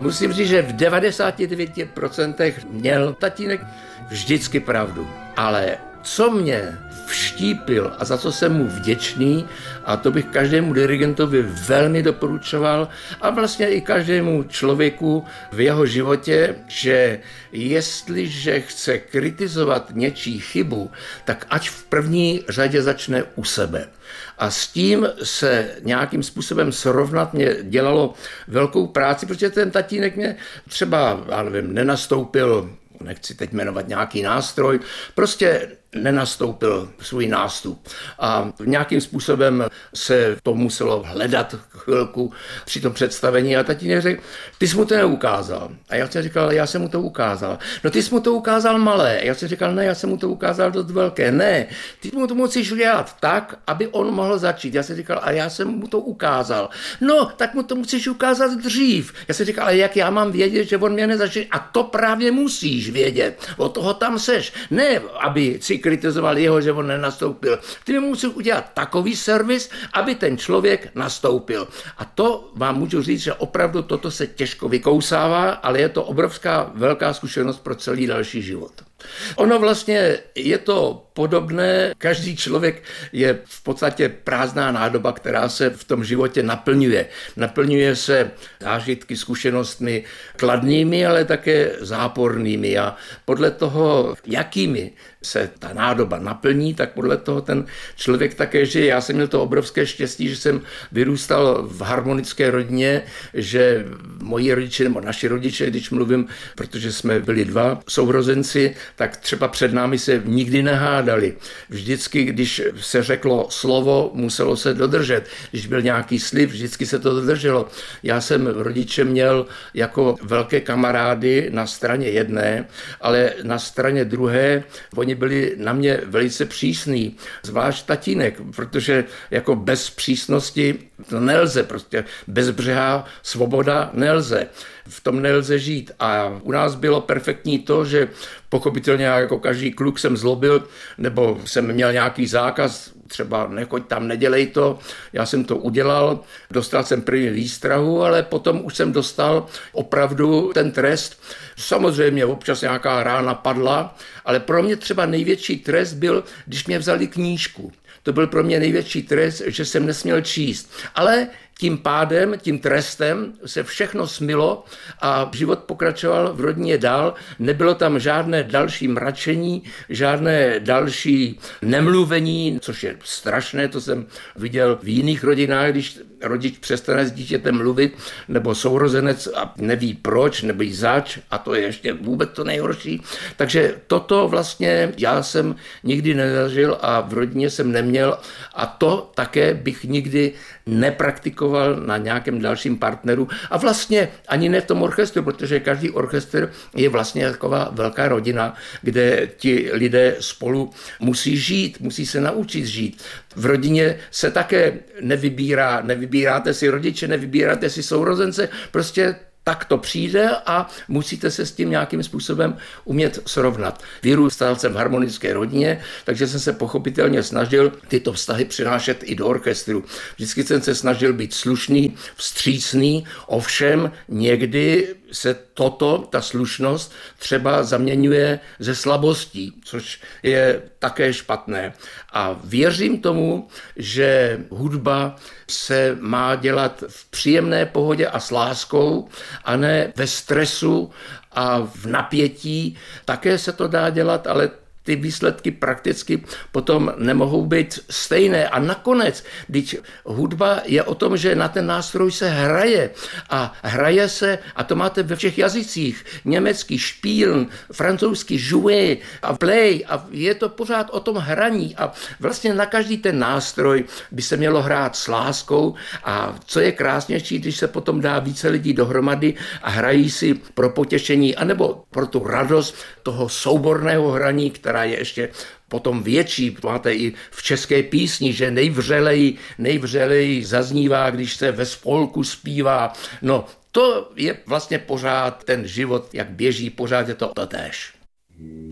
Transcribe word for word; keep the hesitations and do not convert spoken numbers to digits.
Musím říct, že v devadesát devět procent měl tatínek vždycky pravdu. Ale co mě vštípil a za co jsem mu vděčný, a to bych každému dirigentovi velmi doporučoval a vlastně i každému člověku v jeho životě, že jestliže chce kritizovat něčí chybu, tak ať v první řadě začne u sebe. A s tím se nějakým způsobem srovnat mě dělalo velkou práci, protože ten tatínek mě třeba, já nevím, nenastoupil, nechci teď jmenovat nějaký nástroj, prostě nenastoupil svůj nástup. A nějakým způsobem se to muselo hledat chvilku při tom představení a tatínek řekl, ty jsi mu to neukázal. A já jsem říkal, já jsem mu to ukázal. No ty jsi mu to ukázal malé. A já jsem říkal, ne, já jsem mu to ukázal dost velké. Ne, ty mu to musíš udělat tak, aby on mohl začít. Já jsem říkal, a já jsem mu to ukázal. No, tak mu to musíš ukázat dřív. Já jsem říkal, ale jak já mám vědět, že on mě nezačne? A to právě musíš vědět. Od toho tam seš. Ne, aby si kritizoval jeho, že on nenastoupil. Ty mi musíš udělat takový servis, aby ten člověk nastoupil. A to vám můžu říct, že opravdu toto se těžko vykousává, ale je to obrovská velká zkušenost pro celý další život. Ono vlastně je to podobné, každý člověk je v podstatě prázdná nádoba, která se v tom životě naplňuje. Naplňuje se zážitky, zkušenostmi kladnými, ale také zápornými a podle toho, jakými se ta nádoba naplní, tak podle toho ten člověk také žije. Já jsem měl to obrovské štěstí, že jsem vyrůstal v harmonické rodině, že moji rodiče, nebo naši rodiče, když mluvím, protože jsme byli dva sourozenci, tak třeba před námi se nikdy nehádali. Vždycky, když se řeklo slovo, muselo se dodržet. Když byl nějaký slib, vždycky se to dodrželo. Já jsem rodiče měl jako velké kamarády na straně jedné, ale na straně druhé oni byli na mě velice přísní, zvlášť tatínek, protože jako bez přísnosti to nelze, prostě bezbřehá svoboda nelze. V tom nelze žít. A u nás bylo perfektní to, že pochopitelně jako každý kluk jsem zlobil, nebo jsem měl nějaký zákaz, třeba nechoď tam, nedělej to. Já jsem to udělal, dostal jsem první výstrahu, ale potom už jsem dostal opravdu ten trest. Samozřejmě občas nějaká rána padla, ale pro mě třeba největší trest byl, když mě vzali knížku. To byl pro mě největší trest, že jsem nesměl číst. Ale tím pádem, tím trestem se všechno smylo a život pokračoval v rodině dál. Nebylo tam žádné další mračení, žádné další nemluvení, což je strašné, to jsem viděl v jiných rodinách, když rodič přestane s dítětem mluvit, nebo sourozenec a neví proč, nebo zač, a to je ještě vůbec to nejhorší. Takže toto vlastně já jsem nikdy nezažil a v rodině jsem neměl a to také bych nikdy nepraktikoval na nějakém dalším partneru a vlastně ani ne v tom orchestru, protože každý orchestr je vlastně taková velká rodina, kde ti lidé spolu musí žít, musí se naučit žít. V rodině se také nevybírá, nevybíráte si rodiče, nevybíráte si sourozence, prostě tak to přijde a musíte se s tím nějakým způsobem umět srovnat. Vyrůstal jsem v harmonické rodině, takže jsem se pochopitelně snažil tyto vztahy přinášet i do orchestru. Vždycky jsem se snažil být slušný, vstřícný, ovšem někdy se toto, ta slušnost, třeba zaměňuje ze slabostí, což je také špatné. A věřím tomu, že hudba se má dělat v příjemné pohodě a s láskou, a ne ve stresu a v napětí. Také se to dá dělat, ale ty výsledky prakticky potom nemohou být stejné. A nakonec, když hudba je o tom, že na ten nástroj se hraje a hraje se, a to máte ve všech jazycích, německý špíln, francouzský jouer a play, a je to pořád o tom hraní a vlastně na každý ten nástroj by se mělo hrát s láskou a co je krásnější, když se potom dá více lidí dohromady a hrají si pro potěšení anebo pro tu radost toho souborného hraní, která je ještě potom větší. Máte i v české písni, že nejvřeleji, nejvřeleji zaznívá, když se ve spolku zpívá. No, to je vlastně pořád ten život, jak běží, pořád je to totéž.